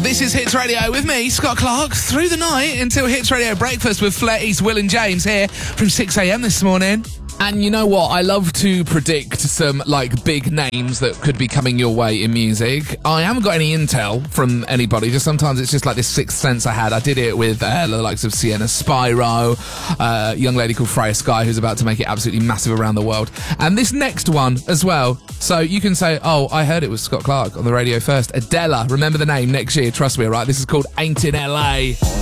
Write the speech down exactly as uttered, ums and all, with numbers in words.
This is Hits Radio with me, Scott Clark, through the night until Hits Radio Breakfast with Flair East, Will and James here from six a.m. this morning. And you know what? I love to predict some, like, big names that could be coming your way in music. I haven't got any intel from anybody. Just sometimes it's just like this sixth sense I had. I did it with uh, the likes of Sienna Spyro, uh, a young lady called Freya Sky, who's about to make it absolutely massive around the world. And this next one as well. So you can say, oh, I heard it was Scott Clark on the radio first. Adela, remember the name next year. Trust me, all right? This is called Ain't in L A.